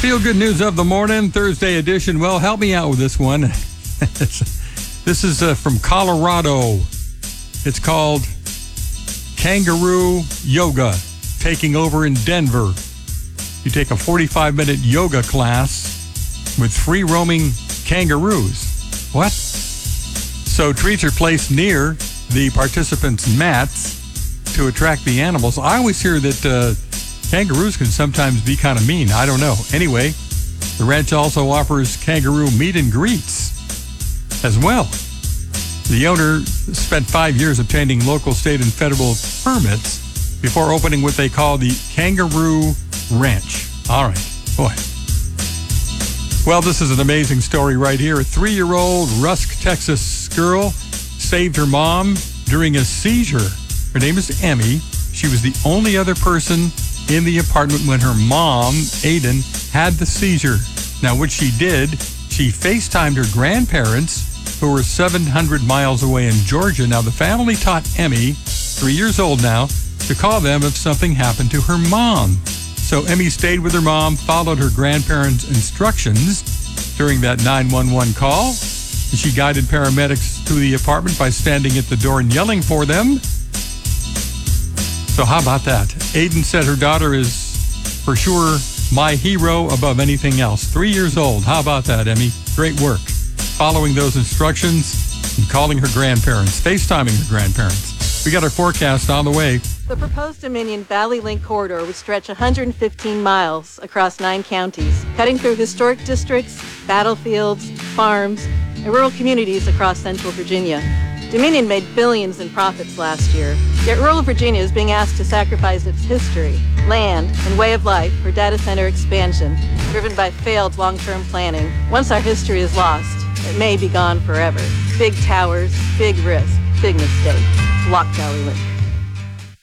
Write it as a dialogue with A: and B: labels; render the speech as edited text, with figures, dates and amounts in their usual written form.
A: feel-good news of the morning, Thursday edition. Well, help me out with this one. This is from Colorado. It's called Kangaroo Yoga, taking over in Denver. You take a 45-minute yoga class with free-roaming kangaroos. What? So treats are placed near the participants' mats to attract the animals. I always hear that kangaroos can sometimes be kind of mean. I don't know. Anyway, the ranch also offers kangaroo meet and greets as well. The owner spent 5 years obtaining local, state, and federal permits before opening what they call the Kangaroo Ranch. All right. Boy. Well, this is an amazing story right here. A 3-year-old Rusk, Texas girl saved her mom during a seizure. Her name is Emmy. She was the only other person in the apartment when her mom, Aiden, had the seizure. Now, what she did, she FaceTimed her grandparents, who were 700 miles away in Georgia. Now, the family taught Emmy, 3 years old now, to call them if something happened to her mom. So Emmy stayed with her mom, followed her grandparents' instructions during that 911 call. She guided paramedics to the apartment by standing at the door and yelling for them. So how about that? Aiden said her daughter is for sure my hero above anything else. 3 years old. How about that, Emmy? Great work. Following those instructions and calling her grandparents, FaceTiming her grandparents. We got our forecast on the way.
B: The proposed Dominion Valley Link corridor would stretch 115 miles across 9 counties, cutting through historic districts, battlefields, farms, and rural communities across central Virginia. Dominion made billions in profits last year, yet rural Virginia is being asked to sacrifice its history, land, and way of life for data center expansion, driven by failed long-term planning. Once our history is lost, it may be gone forever. Big towers, big risk, big mistake. Lock Valley Link.